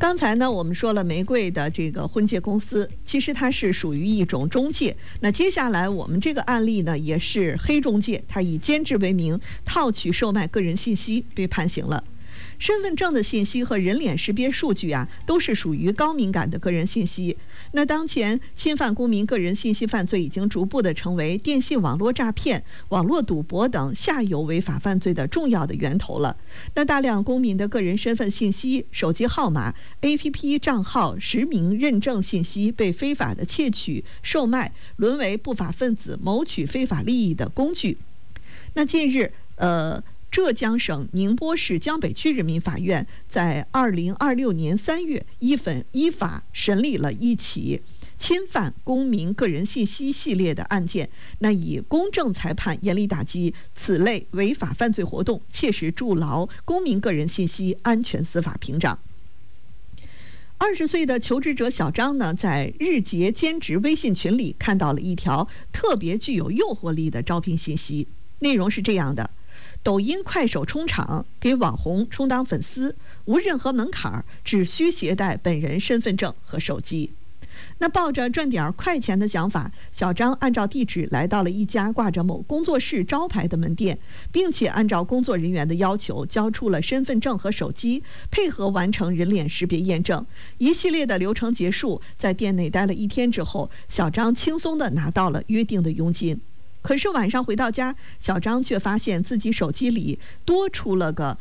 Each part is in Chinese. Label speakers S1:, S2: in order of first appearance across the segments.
S1: 刚才呢，我们说了玫瑰的这个婚介公司，其实它是属于一种中介。那接下来我们这个案例呢，也是黑中介，它以兼职为名套取售卖个人信息，被判刑了。身份证的信息和人脸识别数据啊，都是属于高敏感的个人信息。那当前侵犯公民个人信息犯罪已经逐步的成为电信网络诈骗、网络赌博等下游违法犯罪的重要的源头了。那大量公民的个人身份信息、手机号码、APP 账号、实名认证信息被非法的窃取、售卖，沦为不法分子谋取非法利益的工具。那近日，浙江省宁波市江北区人民法院在2026年3月依法审理了一起侵犯公民个人信息系列的案件，那以公正裁判，严厉打击此类违法犯罪活动，切实筑牢公民个人信息安全司法屏障。20岁的求职者小张呢，在日结兼职微信群里看到了一条特别具有诱惑力的招聘信息，内容是这样的：抖音、快手充场，给网红充当粉丝，无任何门槛，只需携带本人身份证和手机。那抱着赚点快钱的想法，小张按照地址来到了一家挂着某工作室招牌的门店，并且按照工作人员的要求交出了身份证和手机，配合完成人脸识别验证。一系列的流程结束，在店内待了1天之后，小张轻松地拿到了约定的佣金。可是晚上回到家，小张却发现自己手机里多出了个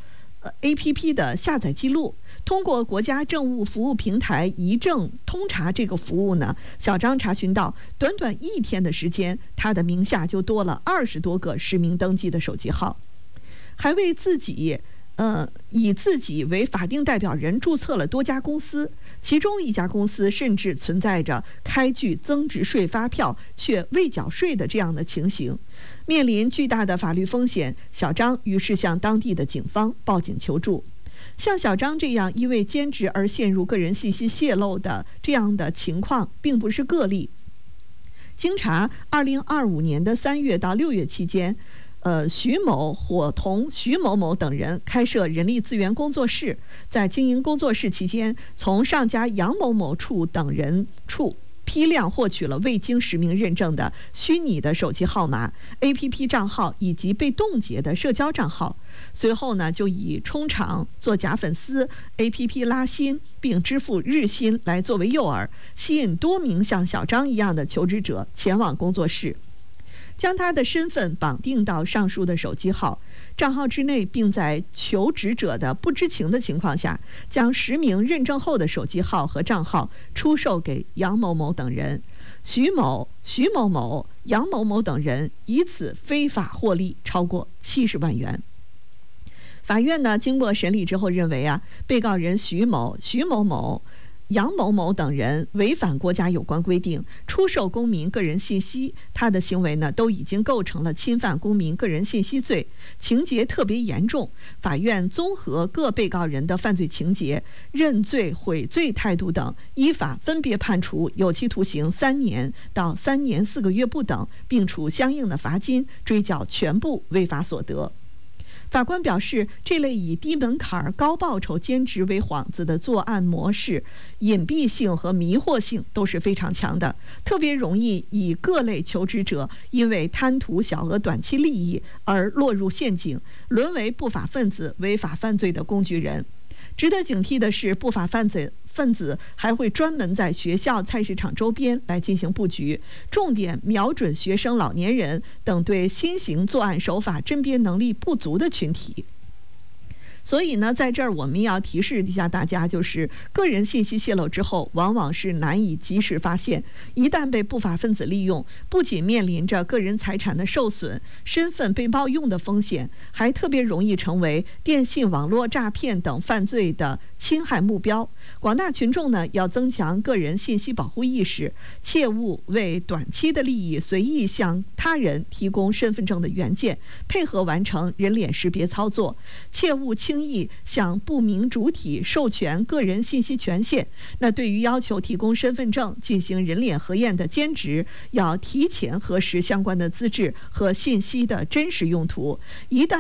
S1: APP 的下载记录。通过国家政务服务平台一证通查这个服务呢，小张查询到，短短1天的时间，他的名下就多了20多个实名登记的手机号，还为自己以自己为法定代表人注册了多家公司，其中一家公司甚至存在着开具增值税发票却未缴税的这样的情形。面临巨大的法律风险，小张于是向当地的警方报警求助。像小张这样因为兼职而陷入个人信息泄露的这样的情况并不是个例。经查，2025年的3月到6月期间，徐某伙同徐某某等人开设人力资源工作室，在经营工作室期间，从上家杨某某处等人处批量获取了未经实名认证的虚拟的手机号码、APP 账号以及被冻结的社交账号。随后呢，就以充场、做假粉丝、APP 拉新并支付日薪来作为诱饵，吸引多名像小张一样的求职者前往工作室，将他的身份绑定到上述的手机号、账号之内，并在求职者的不知情的情况下，将实名认证后的手机号和账号出售给杨某某等人。徐某、徐某某、杨某某等人以此非法获利超过70万元。法院呢，经过审理之后认为啊，被告人徐某、徐某某、杨某某等人违反国家有关规定，出售公民个人信息，他的行为呢都已经构成了侵犯公民个人信息罪，情节特别严重。法院综合各被告人的犯罪情节、认罪悔罪态度等，依法分别判处有期徒刑3年到3年4个月不等，并处相应的罚金，追缴全部违法所得。法官表示，这类以低门槛、高报酬兼职为幌子的作案模式，隐蔽性和迷惑性都是非常强的，特别容易以各类求职者因为贪图小额短期利益而落入陷阱，沦为不法分子违法犯罪的工具人。值得警惕的是，不法分子还会专门在学校、菜市场周边来进行布局，重点瞄准学生、老年人等对新型作案手法甄别能力不足的群体。所以呢，在这儿我们要提示一下大家，就是个人信息泄露之后，往往是难以及时发现，一旦被不法分子利用，不仅面临着个人财产的受损、身份被冒用的风险，还特别容易成为电信网络诈骗等犯罪的侵害目标。广大群众呢，要增强个人信息保护意识，切勿为短期的利益随意向他人提供身份证的原件，配合完成人脸识别操作，切勿轻易向不明主体授权个人信息权限。那对于要求提供身份证进行人脸核验的兼职，要提前核实相关的资质和信息的真实用途，一旦